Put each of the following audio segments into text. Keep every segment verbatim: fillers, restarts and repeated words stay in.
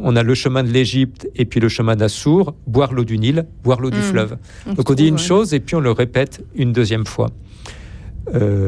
on a le chemin de l'Égypte et puis le chemin d'Assour, boire l'eau du Nil, boire l'eau mmh. du fleuve. On Donc on dit une ouais. chose et puis on le répète une deuxième fois. Euh,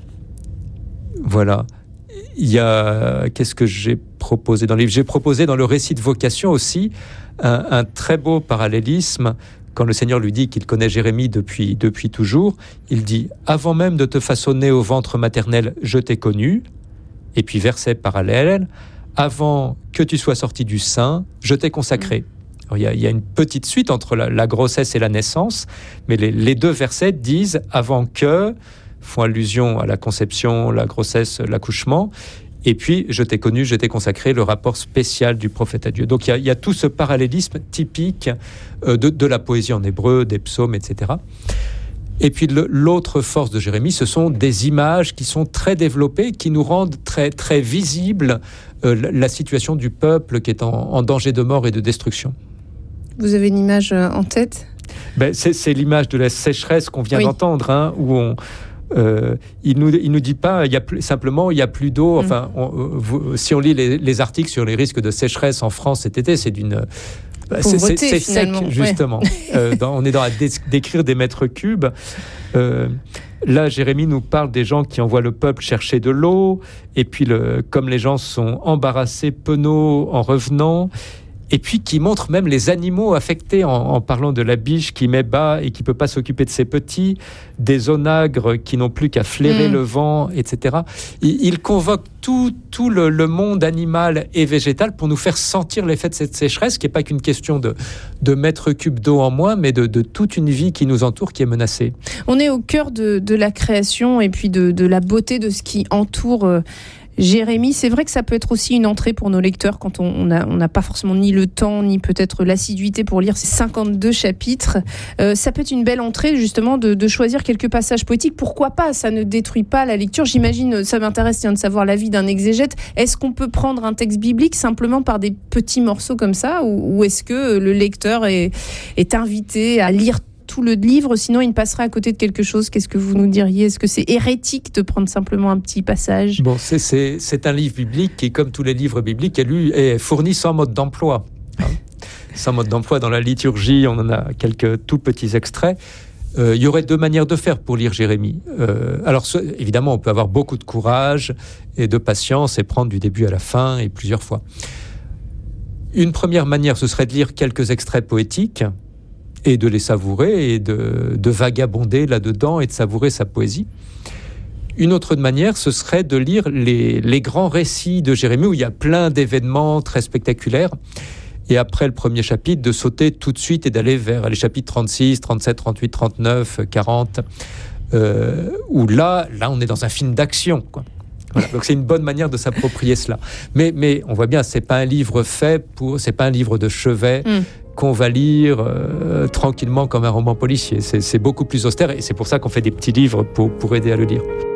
voilà. Il y a, qu'est-ce que j'ai proposé dans le livre ? J'ai proposé dans le récit de vocation aussi un, un très beau parallélisme. Quand le Seigneur lui dit qu'il connaît Jérémie depuis, depuis toujours, il dit « Avant même de te façonner au ventre maternel, je t'ai connu ». Et puis verset parallèle « Avant que tu sois sorti du sein, je t'ai consacré ». Alors, il y a, il y a une petite suite entre la, la grossesse et la naissance, mais les, les deux versets disent « Avant que », font allusion à la conception, la grossesse, l'accouchement. Et puis, je t'ai connu, je t'ai consacré, le rapport spécial du prophète à Dieu. Donc, il y a, il y a tout ce parallélisme typique euh, de, de la poésie en hébreu, des psaumes, et cetera. Et puis, le, l'autre force de Jérémie, ce sont des images qui sont très développées, qui nous rendent très, très visible euh, la situation du peuple qui est en, en danger de mort et de destruction. Vous avez une image en tête ? Ben, c'est, c'est l'image de la sécheresse qu'on vient oui. d'entendre, hein, où on... Euh, il nous il nous dit pas il y a plus, simplement il y a plus d'eau. Enfin, on, vous, si on lit les, les articles sur les risques de sécheresse en France cet été, c'est d'une c'est, c'est, c'est sec justement. Ouais. euh, dans, on est dans à dé- décrire des mètres cubes. Euh, là, Jérémie nous parle des gens qui envoient le peuple chercher de l'eau, et puis le, comme les gens sont embarrassés, penauds en revenant. Et puis qui montre même les animaux affectés en, en parlant de la biche qui met bas et qui ne peut pas s'occuper de ses petits, des onagres qui n'ont plus qu'à flairer mmh. le vent, et cetera. Il, il convoque tout, tout le, le monde animal et végétal pour nous faire sentir l'effet de cette sécheresse, qui n'est pas qu'une question de, de mètres cubes d'eau en moins, mais de, de toute une vie qui nous entoure, qui est menacée. On est au cœur de, de la création et puis de, de la beauté de ce qui entoure euh, Jérémie. C'est vrai que ça peut être aussi une entrée pour nos lecteurs quand on n'a on a pas forcément ni le temps, ni peut-être l'assiduité pour lire ces cinquante-deux chapitres. Euh, ça peut être une belle entrée, justement, de, de choisir quelques passages poétiques. Pourquoi pas ? Ça ne détruit pas la lecture. J'imagine, ça m'intéresse tiens, de savoir l'avis d'un exégète. Est-ce qu'on peut prendre un texte biblique simplement par des petits morceaux comme ça, ou, ou est-ce que le lecteur est, est invité à lire tout le livre, sinon il passerait à côté de quelque chose? Qu'est-ce que vous nous diriez? Est-ce que c'est hérétique de prendre simplement un petit passage? Bon, c'est, c'est, c'est un livre biblique qui, comme tous les livres bibliques, est, lu, est fourni sans mode d'emploi. Hein, sans mode d'emploi dans la liturgie, on en a quelques tout petits extraits. Euh, il y aurait deux manières de faire pour lire Jérémie. Euh, alors, ce, évidemment, on peut avoir beaucoup de courage et de patience et prendre du début à la fin et plusieurs fois. Une première manière, ce serait de lire quelques extraits poétiques et de les savourer et de, de vagabonder là-dedans et de savourer sa poésie. Une autre manière, ce serait de lire les, les grands récits de Jérémie où il y a plein d'événements très spectaculaires. Et après le premier chapitre, de sauter tout de suite et d'aller vers les chapitres trente-six, trente-sept, trente-huit, trente-neuf, quarante, euh, où là, là, on est dans un film d'action, quoi. Voilà, donc c'est une bonne manière de s'approprier cela. Mais, mais on voit bien, c'est pas un livre fait pour, c'est pas un livre de chevet mm. qu'on va lire euh, tranquillement comme un roman policier. C'est, c'est beaucoup plus austère et c'est pour ça qu'on fait des petits livres pour, pour aider à le lire.